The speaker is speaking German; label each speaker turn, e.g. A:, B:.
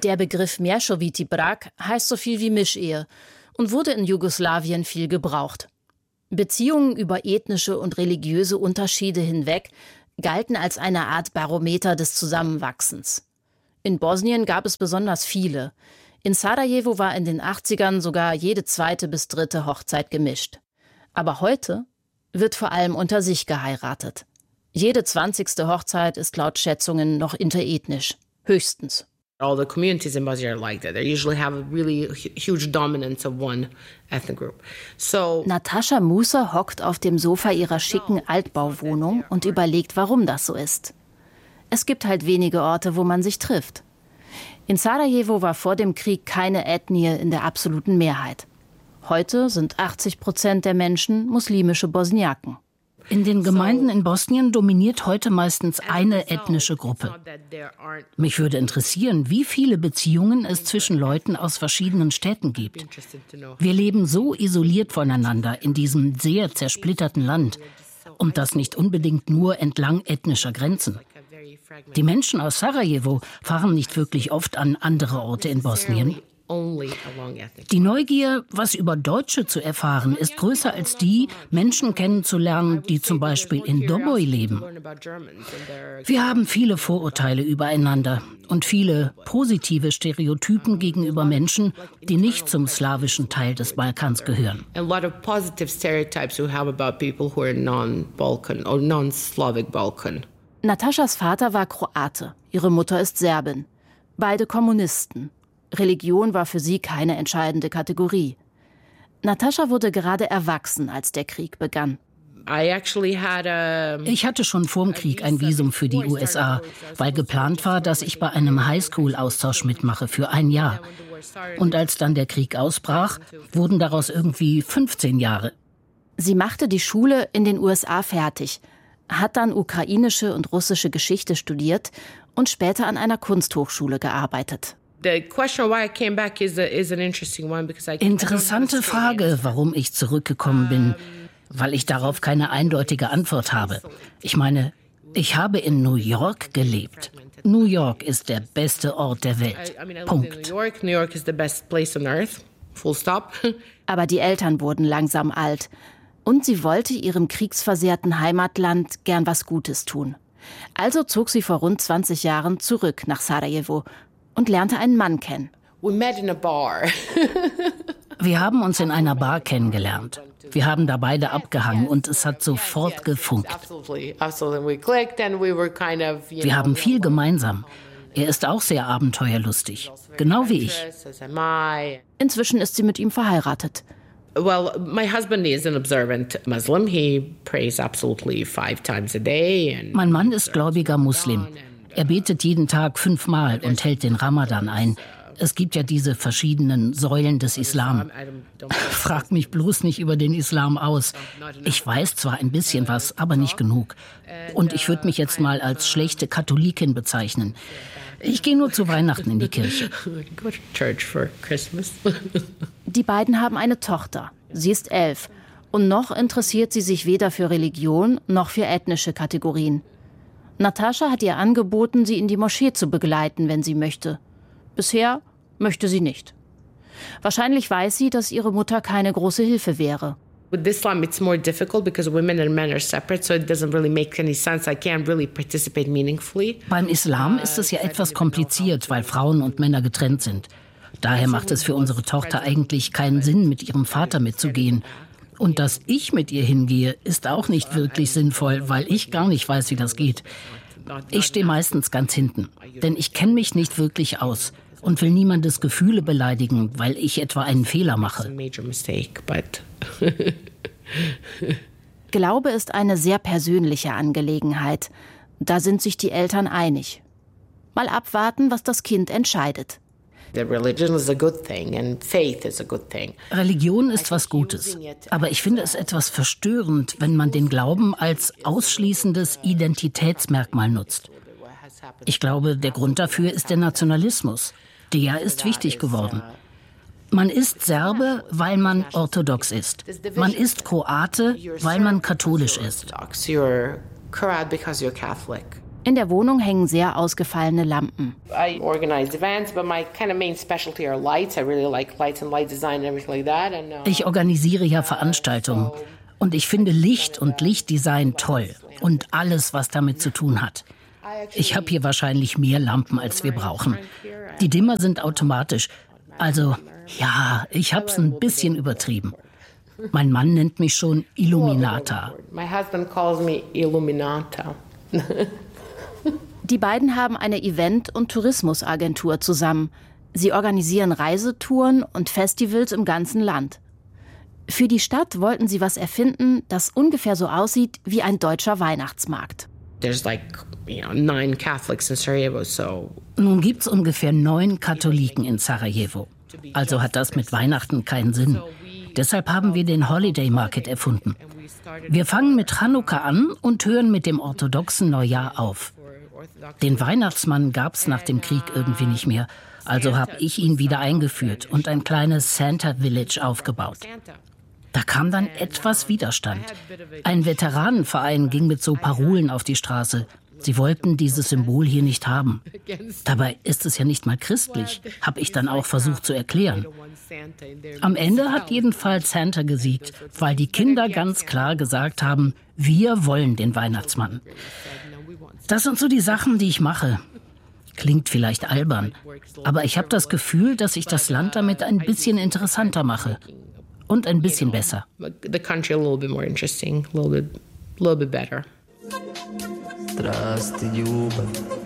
A: Der Begriff Mješovitý brak heißt so viel wie Mischehe und wurde in Jugoslawien viel gebraucht. Beziehungen über ethnische und religiöse Unterschiede hinweg galten als eine Art Barometer des Zusammenwachsens. In Bosnien gab es besonders viele. In Sarajevo war in den 80ern sogar jede zweite bis dritte Hochzeit gemischt. Aber heute wird vor allem unter sich geheiratet. Jede 20. Hochzeit ist laut Schätzungen noch interethnisch. Höchstens.
B: All the communities in Bosnia are like that. They usually have a really huge dominance of one ethnic group. So
A: Natascha Musa hockt auf dem Sofa ihrer schicken Altbauwohnung und überlegt, warum das so ist. Es gibt halt wenige Orte, wo man sich trifft. In Sarajevo war vor dem Krieg keine Ethnie in der absoluten Mehrheit. Heute sind 80% der Menschen muslimische Bosniaken.
C: In den Gemeinden in Bosnien dominiert heute meistens eine ethnische Gruppe. Mich würde interessieren, wie viele Beziehungen es zwischen Leuten aus verschiedenen Städten gibt. Wir leben so isoliert voneinander in diesem sehr zersplitterten Land. Und das nicht unbedingt nur entlang ethnischer Grenzen. Die Menschen aus Sarajevo fahren nicht wirklich oft an andere Orte in Bosnien. Die Neugier, was über Deutsche zu erfahren, ist größer als die, Menschen kennenzulernen, die zum Beispiel in Doboj leben. Wir haben viele Vorurteile übereinander und viele positive Stereotypen gegenüber Menschen, die nicht zum slawischen Teil des Balkans gehören.
A: Nataschas Vater war Kroate, ihre Mutter ist Serbin. Beide Kommunisten. Religion war für sie keine entscheidende Kategorie. Natascha wurde gerade erwachsen, als der Krieg begann.
C: Ich hatte schon vorm Krieg ein Visum für die USA, weil geplant war, dass ich bei einem Highschool-Austausch mitmache für ein Jahr. Und als dann der Krieg ausbrach, wurden daraus irgendwie 15 Jahre.
A: Sie machte die Schule in den USA fertig, hat dann ukrainische und russische Geschichte studiert und später an einer Kunsthochschule gearbeitet.
C: Interessante Frage, warum ich zurückgekommen bin, weil ich darauf keine eindeutige Antwort habe. Ich meine, ich habe in New York gelebt. New York ist der beste Ort der Welt. Punkt.
B: New York is the best place on earth. Full stop.
A: Aber die Eltern wurden langsam alt. Und sie wollte ihrem kriegsversehrten Heimatland gern was Gutes tun. Also zog sie vor rund 20 Jahren zurück nach Sarajevo und lernte einen Mann kennen.
B: We met in a bar.
C: Wir haben uns in einer Bar kennengelernt. Wir haben da beide abgehangen und es hat sofort gefunkt. Wir haben viel gemeinsam. Er ist auch sehr abenteuerlustig, genau wie ich.
A: Inzwischen ist sie mit ihm verheiratet.
B: Well, my husband is an observant Muslim. He prays absolutely 5 times a day.
C: Mein Mann ist gläubiger Muslim. Er betet jeden Tag 5-mal und hält den Ramadan ein. Es gibt ja diese verschiedenen Säulen des Islam. Frag mich bloß nicht über den Islam aus. Ich weiß zwar ein bisschen was, aber nicht genug. Und ich würde mich jetzt mal als schlechte Katholikin bezeichnen. Ich gehe nur zu Weihnachten in die Kirche.
A: Die beiden haben eine Tochter. Sie ist 11. Und noch interessiert sie sich weder für Religion noch für ethnische Kategorien. Natascha hat ihr angeboten, sie in die Moschee zu begleiten, wenn sie möchte. Bisher möchte sie nicht. Wahrscheinlich weiß sie, dass ihre Mutter keine große Hilfe wäre.
B: With Islam, it's more difficult because women and men are separate, so it doesn't really make any sense. I can't really participate meaningfully.
C: Beim Islam ist es ja etwas kompliziert, weil Frauen und Männer getrennt sind. Daher macht es für unsere Tochter eigentlich keinen Sinn, mit ihrem Vater mitzugehen. Und dass ich mit ihr hingehe, ist auch nicht wirklich sinnvoll, weil ich gar nicht weiß, wie das geht. Ich stehe meistens ganz hinten, denn ich kenne mich nicht wirklich aus und will niemandes Gefühle beleidigen, weil ich etwa einen Fehler mache.
A: Glaube ist eine sehr persönliche Angelegenheit. Da sind sich die Eltern einig. Mal abwarten, was das Kind entscheidet.
C: Religion ist was Gutes. Aber ich finde es etwas verstörend, wenn man den Glauben als ausschließendes Identitätsmerkmal nutzt. Ich glaube, der Grund dafür ist der Nationalismus. Der ist wichtig geworden. Man ist Serbe, weil man orthodox ist. Man ist Kroate, weil man katholisch ist.
A: In der Wohnung hängen sehr ausgefallene Lampen.
B: I organize events, but my kind of main specialty are lights. I really like lights and light design and everything like that.
C: Ich organisiere ja Veranstaltungen und ich finde Licht und Lichtdesign toll und alles, was damit zu tun hat. Ich habe hier wahrscheinlich mehr Lampen, als wir brauchen. Die Dimmer sind automatisch. Also, ja, ich hab's ein bisschen übertrieben. Mein Mann nennt mich schon Illuminata.
B: My husband calls me Illuminata.
A: Die beiden haben eine Event- und Tourismusagentur zusammen. Sie organisieren Reisetouren und Festivals im ganzen Land. Für die Stadt wollten sie was erfinden, das ungefähr so aussieht wie ein deutscher Weihnachtsmarkt.
B: There's 9 Catholics in Sarajevo, so.
C: Nun gibt's ungefähr 9 Katholiken in Sarajevo. Also hat das mit Weihnachten keinen Sinn. Deshalb haben wir den Holiday Market erfunden. Wir fangen mit Chanukka an und hören mit dem orthodoxen Neujahr auf. Den Weihnachtsmann gab's nach dem Krieg irgendwie nicht mehr. Also habe ich ihn wieder eingeführt und ein kleines Santa Village aufgebaut. Da kam dann etwas Widerstand. Ein Veteranenverein ging mit so Parolen auf die Straße. Sie wollten dieses Symbol hier nicht haben. Dabei ist es ja nicht mal christlich, habe ich dann auch versucht zu erklären. Am Ende hat jedenfalls Santa gesiegt, weil die Kinder ganz klar gesagt haben, wir wollen den Weihnachtsmann. Das sind so die Sachen, die ich mache. Klingt vielleicht albern, aber ich habe das Gefühl, dass ich das Land damit ein bisschen interessanter mache. Und ein bisschen besser.
B: The country a little bit more interesting, a little bit better.
D: Здравствуйте, Люба.